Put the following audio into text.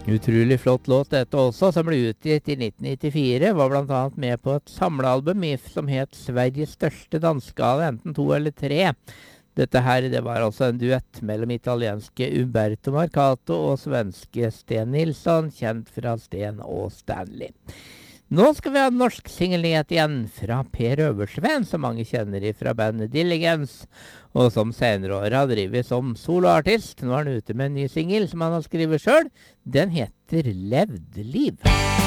Utrolig flott låt dette også, som ble utgitt i 1994, var blant annet med på et samlealbum som het Sveriges største dansegale, enten 2 eller 3. Dette her, det var altså en duett mellom italienske Umberto Marcato og svenske Sten Nilsson, kjent fra Sten og Stanley. Nå skal vi ha en norsk singelnyhet igjen fra Per Øversveen, som mange kjenner fra bandet Diligence, og som senere år har drivet som soloartist. Nå er han ute med en ny singel som han har skrevet selv. Den heter Levd liv.